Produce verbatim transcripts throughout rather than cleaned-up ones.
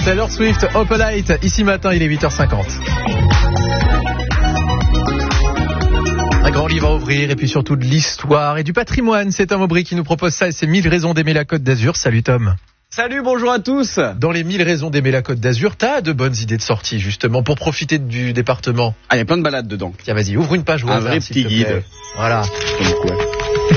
Taylor Swift, Opalite. Ici matin, il est huit heures cinquante. Un grand livre à ouvrir et puis surtout de l'histoire et du patrimoine. C'est Tom Aubry qui nous propose ça et c'est mille raisons d'aimer la Côte d'Azur. Salut Tom. Salut, bonjour à tous. Dans les mille raisons d'aimer la Côte d'Azur, t'as de bonnes idées de sortie justement pour profiter du département. Ah, il y a plein de balades dedans. Tiens, vas-y, ouvre une page. Un vrai petit guide. Voilà. Comme quoi.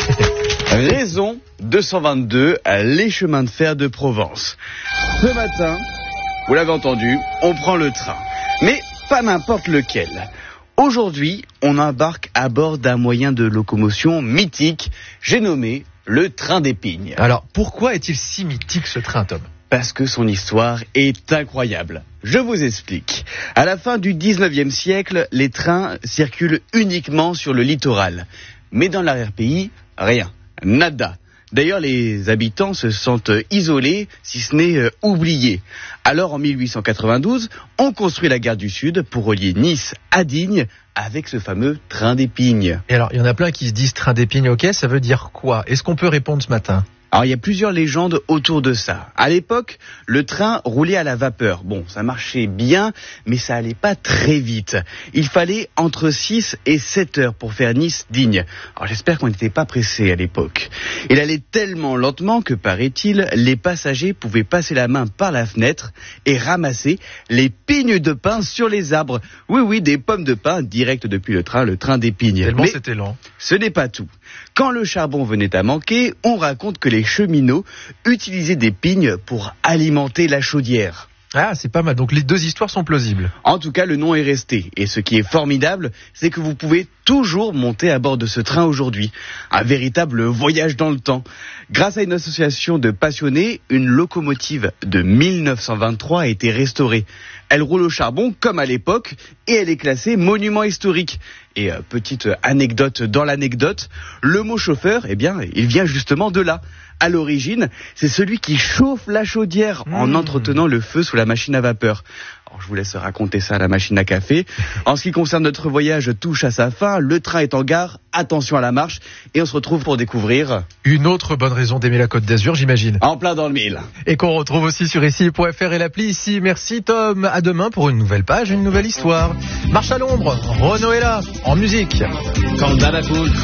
Raison deux cent vingt-deux, les chemins de fer de Provence. Ce matin, vous l'avez entendu, on prend le train. Mais pas n'importe lequel. Aujourd'hui, on embarque à bord d'un moyen de locomotion mythique, j'ai nommé le train des Pignes. Alors, pourquoi est-il si mythique ce train, Tom ? Parce que son histoire est incroyable. Je vous explique. À la fin du dix-neuvième siècle, les trains circulent uniquement sur le littoral. Mais dans l'arrière-pays, rien. Nada. D'ailleurs, les habitants se sentent isolés, si ce n'est euh, oubliés. Alors, en mille huit cent quatre-vingt-douze, on construit la gare du Sud pour relier Nice à Digne avec ce fameux train des Pignes. Et alors, il y en a plein qui se disent train des Pignes, ok, ça veut dire quoi ? Est-ce qu'on peut répondre ce matin ? Alors, il y a plusieurs légendes autour de ça. À l'époque, le train roulait à la vapeur. Bon, ça marchait bien, mais ça allait pas très vite. Il fallait entre six et sept heures pour faire Nice-Digne. Alors, j'espère qu'on n'était pas pressés à l'époque. Il allait tellement lentement que, paraît-il, les passagers pouvaient passer la main par la fenêtre et ramasser les pignes de pin sur les arbres. Oui, oui, des pommes de pin direct depuis le train, le train des Pignes. Tellement mais c'était lent. Ce n'est pas tout. Quand le charbon venait à manquer, on raconte que les cheminots utilisaient des pignes pour alimenter la chaudière. Ah, c'est pas mal. Donc les deux histoires sont plausibles. En tout cas, le nom est resté. Et ce qui est formidable, c'est que vous pouvez toujours monter à bord de ce train aujourd'hui. Un véritable voyage dans le temps. Grâce à une association de passionnés, une locomotive de mille neuf cent vingt-trois a été restaurée. Elle roule au charbon comme à l'époque et elle est classée monument historique. Et euh, petite anecdote dans l'anecdote, le mot chauffeur, eh bien, il vient justement de là. À l'origine, c'est celui qui chauffe la chaudière mmh. en entretenant le feu sous la machine à vapeur. Alors, je vous laisse raconter ça à la machine à café. En ce qui concerne notre voyage touche à sa fin, le train est en gare, attention à la marche, et on se retrouve pour découvrir... Une autre bonne raison d'aimer la Côte d'Azur, j'imagine. En plein dans le mille. Et qu'on retrouve aussi sur ici point F R et l'appli ici. Merci Tom, à demain pour une nouvelle page, une nouvelle histoire. Marche à l'ombre, Renaud est là, en musique. Quand